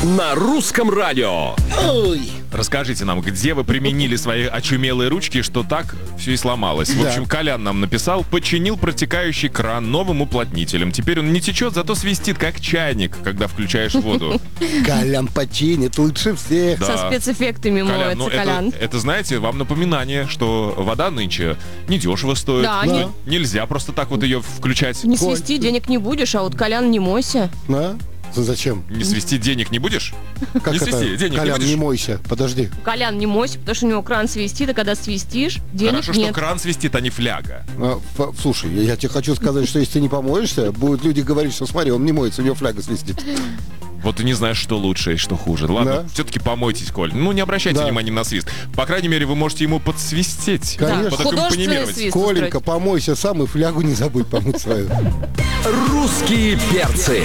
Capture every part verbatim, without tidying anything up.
на русском радио. Ой. Расскажите нам, где вы применили свои очумелые ручки, что так все и сломалось. В Да. общем, Колян нам написал: починил протекающий кран новым уплотнителем. Теперь он не течет, зато свистит, как чайник, когда включаешь воду. Колян починит лучше всех. Да. Со спецэффектами Колян, моется ну Колян. это, это, знаете, вам напоминание, что вода нынче недешево стоит. Да, что не- нельзя просто так вот ее включать. Не Коль. свисти, денег не будешь, а вот Колян не мойся. Да? Зачем? Не свисти, денег не будешь? Как не это? свисти, денег не Колян, будешь? не мойся. Подожди. Колян, не мойся, потому что у него кран свистит, а когда свистишь, денег Хорошо, нет. что кран свистит, а не фляга. А, ф- слушай, я, я тебе хочу сказать, что если ты не помоешься, будут люди говорить, что смотри, он не моется, у него фляга свистит. Вот ты не знаешь, что лучше и что хуже. Ладно, Да. все-таки помойтесь, Коль. Ну, не обращайте Да. внимания на свист. По крайней мере, вы можете ему подсвистеть. Конечно. Художественный Подаккомпанимировать. свист Коленька, устроить. помойся сам и флягу не забудь помыть свою. Русские перцы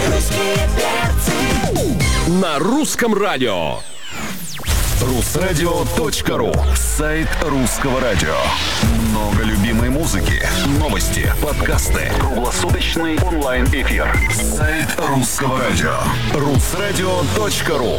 на русском радио. Русрадио точка ру. Сайт русского радио. Много любимой музыки, новости, подкасты, круглосуточный онлайн-эфир. Сайт русского радио. Русрадио точка ру.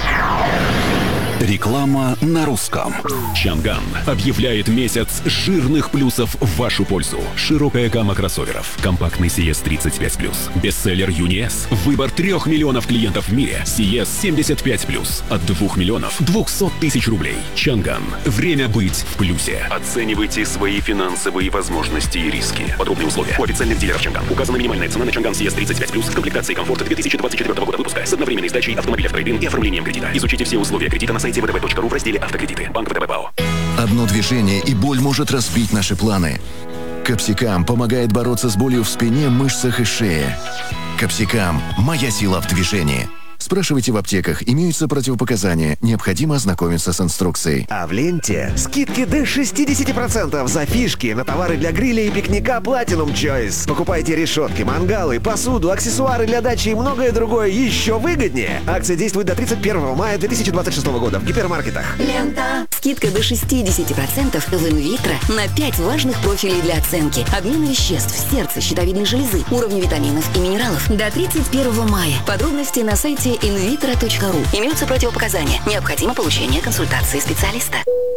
Реклама на русском. Чанган объявляет месяц жирных плюсов в вашу пользу. Широкая гамма кроссоверов. Компактный си эс тридцать пять плюс. Бестселлер Юни Эс. Выбор трех миллионов клиентов в мире. си эс семьдесят пять плюс. От двух миллионов двухсот тысяч рублей. Чанган. Время быть в плюсе. Оценивайте свои финансовые возможности и риски. Подробные условия у официальных дилеров Чанган. Указана минимальная цена на Чанган си эс тридцать пять плюс. Комплектации комфорта две тысячи двадцать четвёртого года выпуска. С одновременной сдачей автомобиля в трейд-ин и оформлением кредита. Изучите все условия кредита на сайте вэ тэ вэ точка ру в разделе «Автокредиты». Банк вэ тэ вэ ПАО. Одно движение, и боль может разбить наши планы. Капсикам помогает бороться с болью в спине, мышцах и шее. Капсикам – моя сила в движении. Спрашивайте в аптеках, имеются противопоказания, необходимо ознакомиться с инструкцией. А в ленте скидки до шестьдесят процентов за фишки на товары для гриля и пикника Platinum Choice. Покупайте решетки, мангалы, посуду, аксессуары для дачи и многое другое еще выгоднее. Акция действует до тридцать первого мая две тысячи двадцать шестого года в гипермаркетах. Лента. Скидка до шестьдесят процентов в инвитро на пять важных профилей для оценки. Обмена веществ, сердца, щитовидной железы, уровни витаминов и минералов. До тридцать первого мая. Подробности на сайте инвитро точка ру. Имеются противопоказания. Необходимо получение консультации специалиста.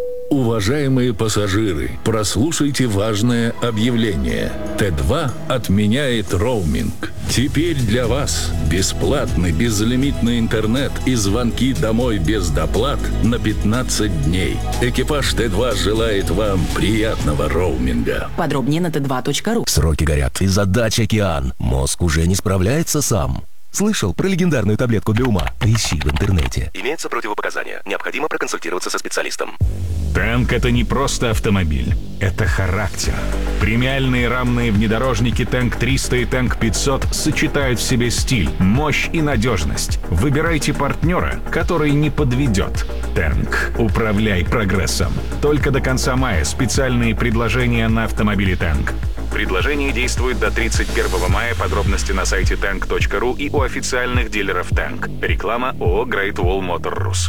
Уважаемые пассажиры, прослушайте важное объявление. Тэ два отменяет роуминг. Теперь для вас бесплатный безлимитный интернет и звонки домой без доплат на пятнадцать дней. Экипаж Тэ два желает вам приятного роуминга. Подробнее на тэ два точка ру. Сроки горят. И задач океан. Мозг уже не справляется сам. Слышал про легендарную таблетку для ума? Ищи в интернете. Имеются противопоказания. Необходимо проконсультироваться со специалистом. Танк — это не просто автомобиль. Это характер. Премиальные рамные внедорожники Танк триста и Танк пятьсот сочетают в себе стиль, мощь и надежность. Выбирайте партнера, который не подведет. Танк. Управляй прогрессом. Только до конца мая специальные предложения на автомобили Танк. Предложение действует до тридцать первого мая. Подробности на сайте танк точка ру и у официальных дилеров Танк. Реклама ООО Great Wall Motor Rus.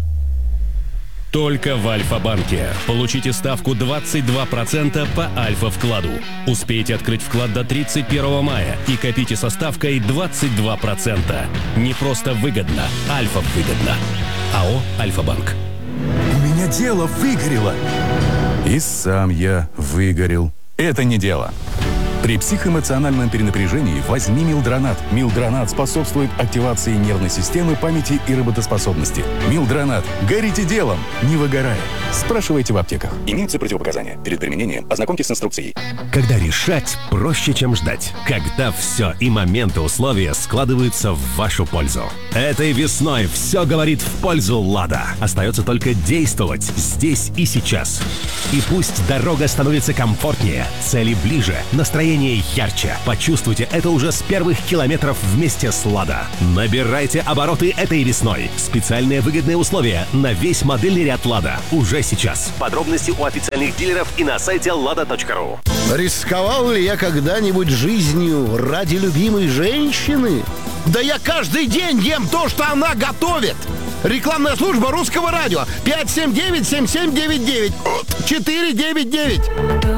Только в Альфа-банке. Получите ставку двадцать два процента по Альфа-вкладу. Успейте открыть вклад до тридцать первого мая и копите со ставкой двадцать два процента. Не просто выгодно, Альфа выгодно. АО «Альфа-банк». У меня дело выгорело. И сам я выгорел. Это не дело. При психоэмоциональном перенапряжении возьми Милдронат. Милдронат способствует активации нервной системы, памяти и работоспособности. Милдронат. Горите делом, не выгорая. Спрашивайте в аптеках. Имеются противопоказания. Перед применением ознакомьтесь с инструкцией. Когда решать проще, чем ждать. Когда все и моменты условия складываются в вашу пользу. Этой весной все говорит в пользу «Лада». Остается только действовать здесь и сейчас. И пусть дорога становится комфортнее, цели ближе, настроение ярче. Почувствуйте это уже с первых километров вместе с «Лада». Набирайте обороты этой весной. Специальные выгодные условия на весь модельный ряд «Лада» уже сейчас. Подробности у официальных дилеров и на сайте лада точка ру. Рисковал ли я когда-нибудь жизнью ради любимой женщины? Да я каждый день ем то, что она готовит. Рекламная служба русского радио. пять семь девять семь семь девять девять четыре девять девять.